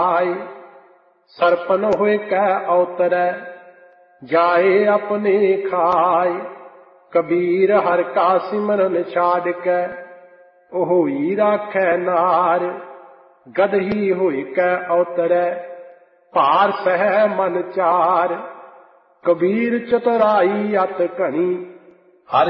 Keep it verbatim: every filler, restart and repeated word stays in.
आए। सरपन होए कै अवतरै जाए अपने खाए। कबीर हर का सिमरन छाड़ कै होई राखै नार। गदही होए कै अवतरै भार सहै मन चार। कबीर चतुराई अत घनी